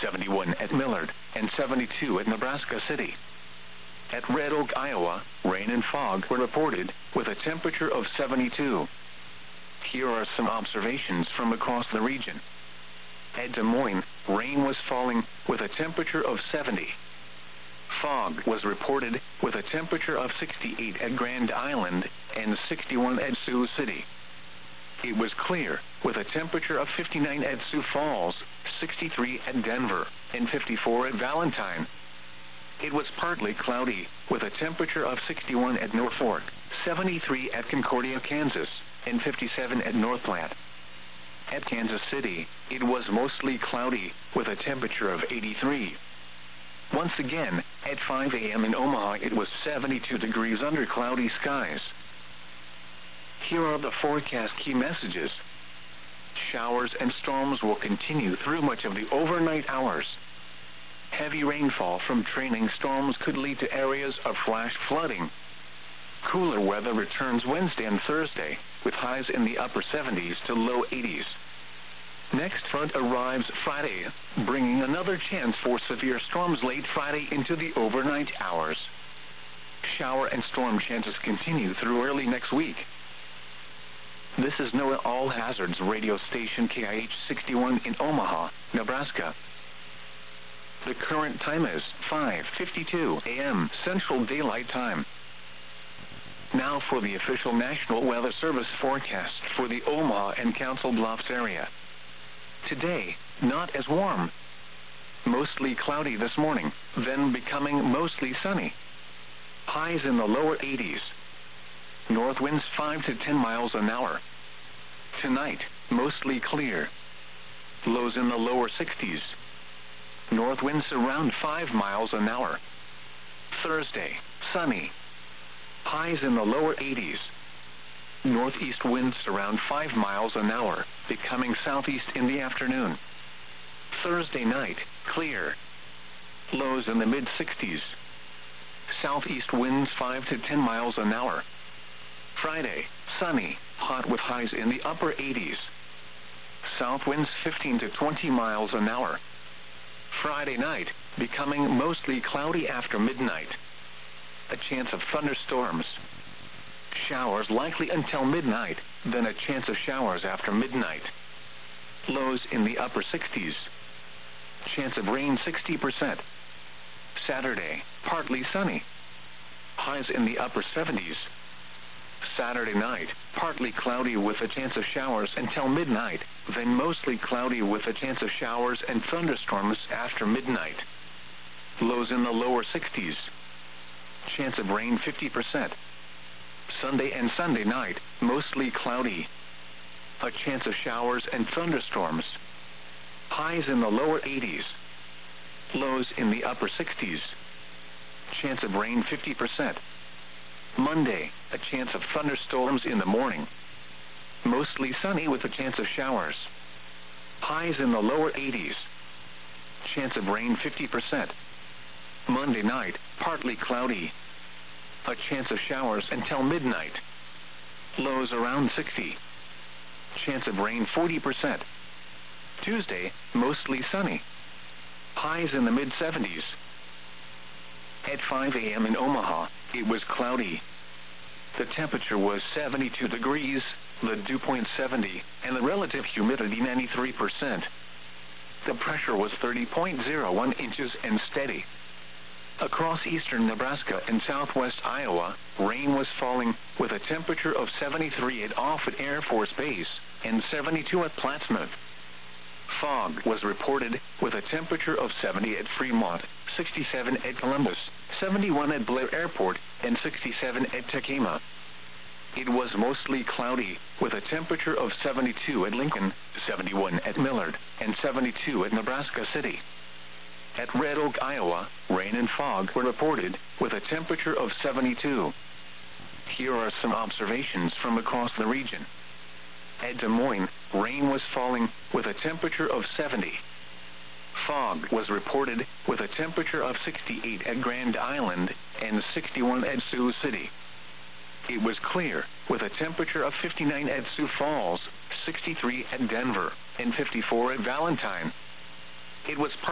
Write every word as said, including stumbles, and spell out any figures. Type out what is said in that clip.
seventy-one at Millard, and seventy-two at Nebraska City. At Red Oak, Iowa, rain and fog were reported, with a temperature of seventy-two. Here are some observations from across the region. At Des Moines, rain was falling, with a temperature of seventy. Fog was reported, with a temperature of sixty-eight at Grand Island and sixty-one at Sioux City. It was clear, with a temperature of fifty-nine at Sioux Falls, sixty-three at Denver, and fifty-four at Valentine. It was partly cloudy, with a temperature of sixty-one at Norfolk, seventy-three at Concordia, Kansas, and fifty-seven at North Platte. At Kansas City, it was mostly cloudy, with a temperature of eighty-three. Once again, at five a m in Omaha, it was seventy-two degrees under cloudy skies. Here are the forecast key messages. Showers and storms will continue through much of the overnight hours. Heavy rainfall from trailing storms could lead to areas of flash flooding. Cooler weather returns Wednesday and Thursday, with highs in the upper seventies to low eighties. Next front arrives Friday, bringing another chance for severe storms late Friday into the overnight hours. Shower and storm chances continue through early next week. This is NOAA All Hazards radio station K I H sixty-one in Omaha, Nebraska. The current time is five fifty-two a m Central Daylight Time. Now for the official National Weather Service forecast for the Omaha and Council Bluffs area. Today, not as warm. Mostly cloudy this morning, then becoming mostly sunny. Highs in the lower eighties. North winds five to ten miles an hour. Tonight, mostly clear. Lows in the lower sixties. North winds around five miles an hour. Thursday, sunny. Highs in the lower eighties. Northeast winds around five miles an hour, becoming southeast in the afternoon. Thursday night, clear. Lows in the mid sixties. Southeast winds five to ten miles an hour. Friday, sunny, hot with highs in the upper eighties. South winds fifteen to twenty miles an hour. Friday night, becoming mostly cloudy after midnight. A chance of thunderstorms. Showers likely until midnight, then a chance of showers after midnight. Lows in the upper sixties. Chance of rain sixty percent. Saturday, partly sunny. Highs in the upper seventies. Saturday night, partly cloudy with a chance of showers until midnight, then mostly cloudy with a chance of showers and thunderstorms after midnight. Lows in the lower sixties. Chance of rain fifty percent. Sunday and Sunday night, mostly cloudy. A chance of showers and thunderstorms. Highs in the lower eighties. Lows in the upper sixties. Chance of rain fifty percent. Monday, a chance of thunderstorms in the morning. Mostly sunny with a chance of showers. Highs in the lower eighties. Chance of rain fifty percent. Monday night, partly cloudy. A chance of showers until midnight. Lows around sixty. Chance of rain forty percent. Tuesday, mostly sunny. Highs in the mid seventies. At five a m in Omaha, it was cloudy. The temperature was seventy-two degrees, the dew point seventy, and the relative humidity ninety-three percent. The pressure was thirty point zero one inches and steady. Across eastern Nebraska and southwest Iowa, rain was falling, with a temperature of seventy-three at Offutt Air Force Base and seventy-two at Plattsmouth. Fog was reported, with a temperature of seventy at Fremont, sixty-seven at Columbus, seventy-one at Blair Airport, and sixty-seven at Tacoma. It was mostly cloudy, with a temperature of seventy-two at Lincoln, seventy-one at Millard, and seventy-two at Nebraska City. At Red Oak, Iowa, rain and fog were reported, with a temperature of seventy-two. Here are some observations from across the region. At Des Moines, rain was falling, with a temperature of seventy. Fog was reported, with a temperature of sixty-eight at Grand Island and sixty-one at Sioux City. It was clear, with a temperature of fifty-nine at Sioux Falls, sixty-three at Denver, and fifty-four at Valentine. It was